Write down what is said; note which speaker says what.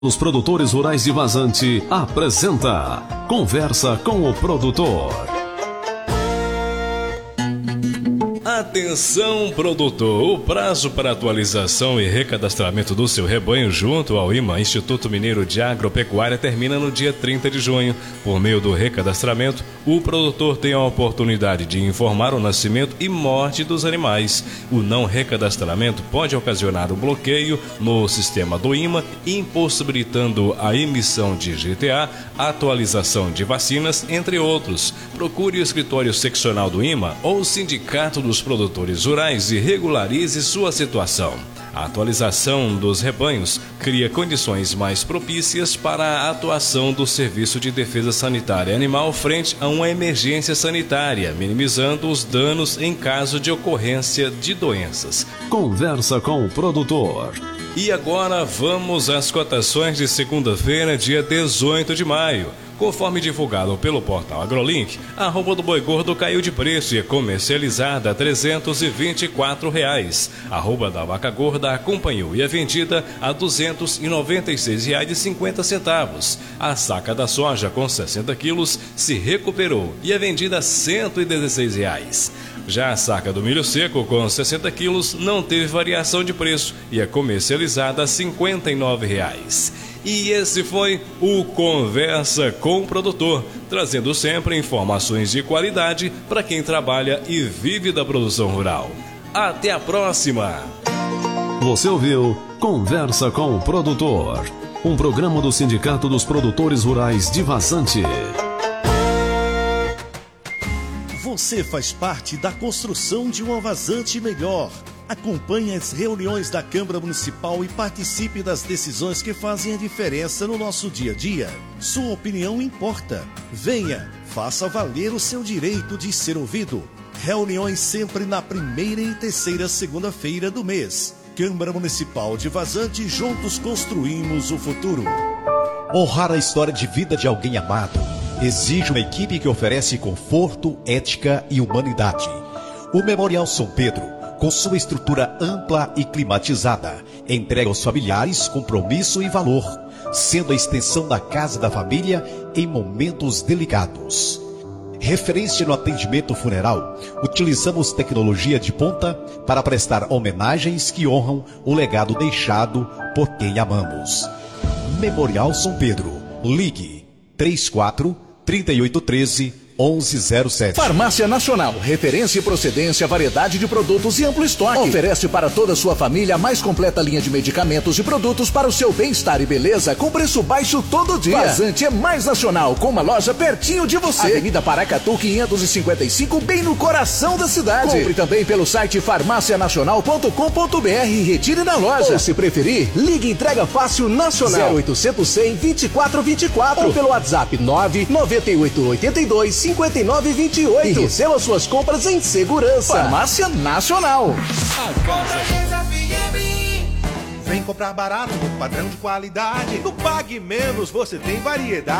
Speaker 1: Os produtores rurais de Vazante apresenta Conversa com o Produtor.
Speaker 2: Atenção, produtor! O prazo para atualização e recadastramento do seu rebanho junto ao IMA, Instituto Mineiro de Agropecuária, termina no dia 30 de junho. Por meio do recadastramento, o produtor tem a oportunidade de informar o nascimento e morte dos animais. O não recadastramento pode ocasionar o bloqueio no sistema do IMA, impossibilitando a emissão de GTA, atualização de vacinas, entre outros. Procure o escritório seccional do IMA ou o Sindicato dos Produtores Rurais e regularize sua situação. A atualização dos rebanhos cria condições mais propícias para a atuação do Serviço de Defesa Sanitária Animal frente a uma emergência sanitária, minimizando os danos em caso de ocorrência de doenças.
Speaker 1: Conversa com o Produtor.
Speaker 2: E agora vamos às cotações de segunda-feira, dia 18 de maio. Conforme divulgado pelo portal AgroLink, a arroba do boi gordo caiu de preço e é comercializada a R$ 324. A arroba da vaca gorda acompanhou e é vendida a R$ 296,50. A saca da soja com 60 quilos se recuperou e é vendida a R$ 116. Já a saca do milho seco com 60 quilos não teve variação de preço e é comercializada a R$ 59. E esse foi o Conversa com o Produtor, trazendo sempre informações de qualidade para quem trabalha e vive da produção rural. Até a próxima!
Speaker 1: Você ouviu Conversa com o Produtor, um programa do Sindicato dos Produtores Rurais de Vazante.
Speaker 3: Você faz parte da construção de uma Vazante melhor. Acompanhe as reuniões da Câmara Municipal e participe das decisões que fazem a diferença no nosso dia a dia. Sua opinião importa. Venha, faça valer o seu direito de ser ouvido. Reuniões sempre na primeira e terceira segunda-feira do mês. Câmara Municipal de Vazante, juntos construímos o futuro.
Speaker 4: Honrar a história de vida de alguém amado exige uma equipe que oferece conforto, ética e humanidade. O Memorial São Pedro, com sua estrutura ampla e climatizada, entrega aos familiares compromisso e valor, sendo a extensão da casa da família em momentos delicados. Referência no atendimento funeral, utilizamos tecnologia de ponta para prestar homenagens que honram o legado deixado por quem amamos. Memorial São Pedro. Ligue 34-3813-1107.
Speaker 5: Farmácia Nacional, referência e procedência, variedade de produtos e amplo estoque. Oferece para toda a sua família a mais completa linha de medicamentos e produtos para o seu bem-estar e beleza com preço baixo todo dia. Vazante é mais nacional, com uma loja pertinho de você. Avenida Paracatu 555, bem no coração da cidade. Compre também pelo site farmacianacional.com.br e retire na loja. Ou se preferir, ligue e entrega fácil nacional 0800 100 2424 ou pelo WhatsApp 99882 5928 e receba suas compras em segurança. Farmácia Nacional.
Speaker 6: Vem comprar barato, padrão de qualidade. No Pague Menos você tem variedade.